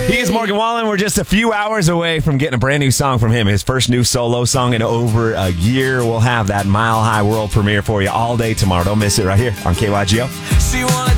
He is Morgan Wallen. We're just a few hours away from getting a brand new song from him. His first new solo song in over a year. We'll have that Mile High world premiere for you all day tomorrow. Don't miss it right here on KYGO. She wanna